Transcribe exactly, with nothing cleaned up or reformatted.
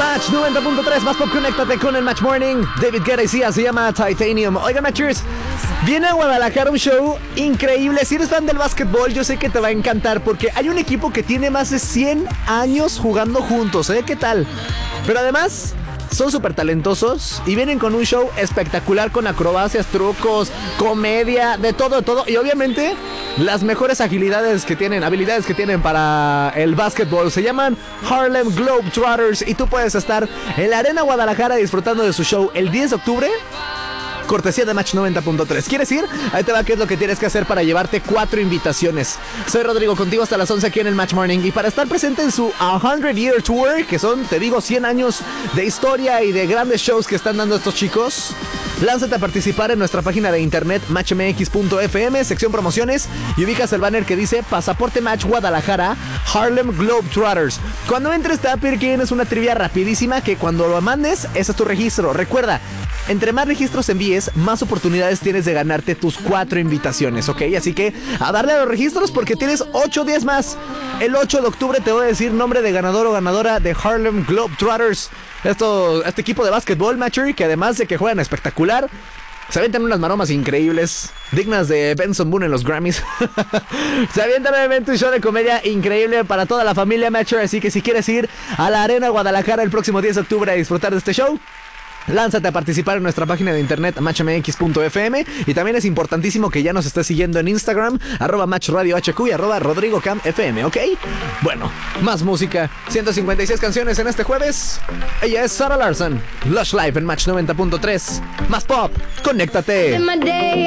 Match noventa punto tres, más pop, conéctate con el Match Morning. David Guetta y Sia, se llama Titanium. Oigan, Matchers, viene a Guadalajara un show increíble. Si eres fan del básquetbol, yo sé que te va a encantar porque hay un equipo que tiene más de cien años jugando juntos, ¿eh? ¿Qué tal? Pero además son súper talentosos y vienen con un show espectacular con acrobacias, trucos, comedia, de todo, de todo. Y obviamente las mejores agilidades que tienen, habilidades que tienen para el básquetbol. Se llaman Harlem Globetrotters y tú puedes estar en la Arena Guadalajara disfrutando de su show el diez de octubre. Cortesía de Match noventa punto tres. ¿Quieres ir? Ahí te va qué es lo que tienes que hacer para llevarte cuatro invitaciones. Soy Rodrigo, contigo hasta las once aquí en el Match Morning. Y para estar presente en su cien Year Tour, que son, te digo, cien años de historia y de grandes shows que están dando estos chicos, lánzate a participar en nuestra página de internet match m x punto f m, sección promociones, y ubicas el banner que dice Pasaporte Match Guadalajara Harlem Globetrotters. Cuando entres te va a pedir que llenes una trivia rapidísima que cuando lo mandes, ese es tu registro. Recuerda, entre más registros envíes, más oportunidades tienes de ganarte tus cuatro invitaciones, ¿ok? Así que a darle a los registros porque tienes ocho días más. El ocho de octubre te voy a decir nombre de ganador o ganadora de Harlem Globetrotters. Esto, este equipo de básquetbol, Matcher, que además de que juegan espectacular, se avientan unas maromas increíbles, dignas de Benson Boone en los Grammys. Se avientan obviamente un show de comedia increíble para toda la familia, Matcher. Así que si quieres ir a la Arena Guadalajara el próximo diez de octubre a disfrutar de este show, lánzate a participar en nuestra página de internet match m x punto f m. Y también es importantísimo que ya nos estés siguiendo en Instagram, arroba matchradiohq y arroba rodrigocamfm, ¿ok? Bueno, más música, ciento cincuenta y seis canciones en este jueves. Ella es Sarah Larson, Lush Life en Match noventa punto tres. Más pop, conéctate.